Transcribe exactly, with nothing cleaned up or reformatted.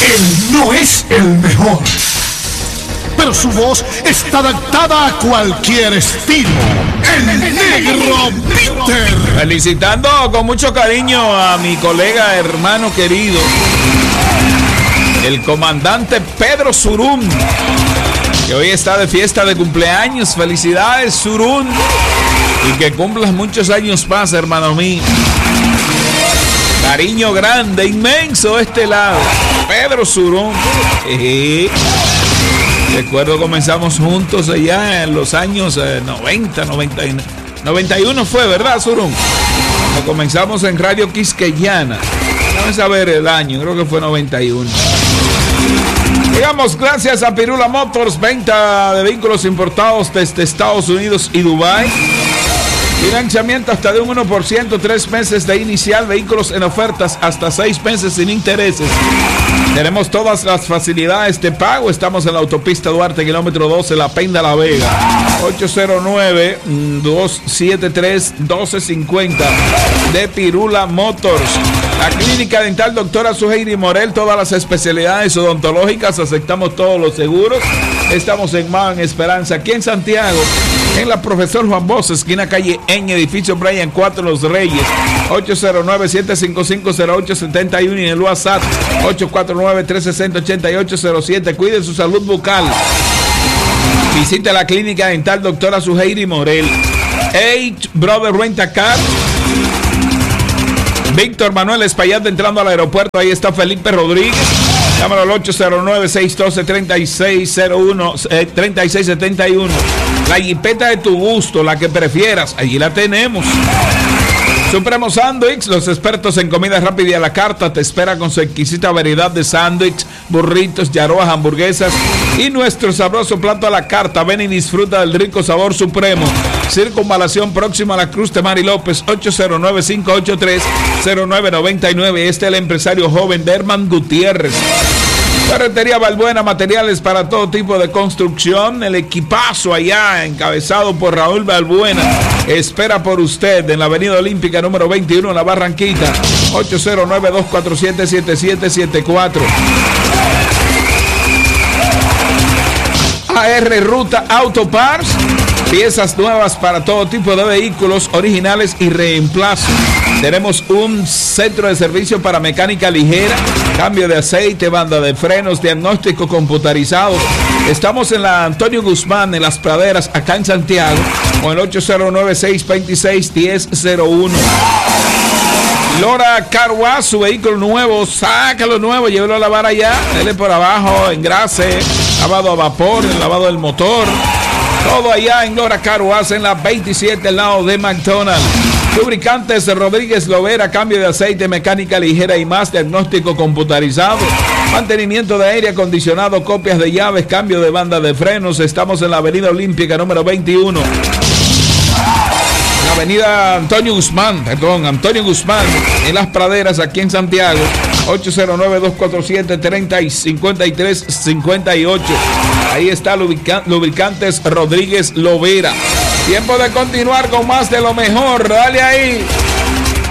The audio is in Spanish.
Él no es el mejor, pero su voz está adaptada a cualquier estilo. El Negro Peter. Felicitando con mucho cariño a mi colega, hermano querido, el comandante Pedro Surún, que hoy está de fiesta de cumpleaños. Felicidades, Surún, y que cumplas muchos años más, hermano mío. Cariño grande, inmenso este lado, Pedro Surún. Eh, recuerdo comenzamos juntos allá en los años eh, noventa, noventa, noventa y uno fue, ¿verdad, Surún? Cuando comenzamos en Radio Quisqueyana. Vamos a ver el año, creo que fue noventa y uno. Digamos, gracias a Pirula Motors, venta de vehículos importados desde Estados Unidos y Dubái. Financiamiento hasta de un uno por ciento, tres meses de inicial, vehículos en ofertas hasta seis meses sin intereses. Tenemos todas las facilidades de pago. Estamos en la autopista Duarte, kilómetro doce, La Penda, La Vega. ocho cero nueve, dos siete tres, uno dos cinco cero de Pirula Motors. La clínica dental doctora Suheiri Morel, todas las especialidades odontológicas, aceptamos todos los seguros. Estamos en Mao, en Esperanza, aquí en Santiago, en la Profesor Juan Bosch, esquina calle en edificio Brian cuatro, Los Reyes. Ocho cero nueve, siete cinco cinco, cero ocho siete uno y en el WhatsApp ocho cuatro nueve, tres seis cero, ocho ocho cero siete. Cuide su salud bucal. Visite la clínica dental doctora Suheiri Morel. Eight Brother Rent-A-Car, Víctor Manuel Espaillat entrando al aeropuerto. Ahí está Felipe Rodríguez. Llámalo al ocho cero nueve, seis uno dos, tres seis cero uno, eh, tres seis siete uno. La jipeta de tu gusto, la que prefieras, allí la tenemos. Supremo Sándwich, los expertos en comida rápida y a la carta, te espera con su exquisita variedad de sándwich, burritos, yaroas, hamburguesas y nuestro sabroso plato a la carta. Ven y disfruta del rico sabor Supremo. Circunvalación próxima a la Cruz de Mari López, ocho cero nueve, cinco ocho tres, cero nueve nueve nueve. Este es el empresario joven Derman Gutiérrez. Ferretería Balbuena, materiales para todo tipo de construcción. El equipazo allá, encabezado por Raúl Balbuena, espera por usted en la Avenida Olímpica número veintiuno, en la Barranquita. Ocho cero nueve, dos cuatro siete, siete siete siete cuatro. A R Ruta Auto Parts, piezas nuevas para todo tipo de vehículos, originales y reemplazo. Tenemos un centro de servicio para mecánica ligera, cambio de aceite, banda de frenos, diagnóstico computarizado. Estamos en la Antonio Guzmán, en Las Praderas, acá en Santiago, con el ocho cero nueve, seis dos seis, uno cero cero uno. Lora Car Wash, su vehículo nuevo, sácalo nuevo, llévelo a lavar allá, dele por abajo, engrase, lavado a vapor, el lavado del motor. Todo allá en Lora Car Wash, en la veintisiete, al lado de McDonald's. Lubricantes Rodríguez Lovera, cambio de aceite, mecánica ligera y más, diagnóstico computarizado, mantenimiento de aire acondicionado, copias de llaves, cambio de banda de frenos. Estamos en la Avenida Olímpica número veintiuno. La Avenida Antonio Guzmán, perdón, Antonio Guzmán, en Las Praderas, aquí en Santiago. Ocho cero nueve, dos cuatro siete, tres cinco tres cinco ocho. Ahí está Lubricantes Rodríguez Lovera. Tiempo de continuar con más de lo mejor. Dale ahí.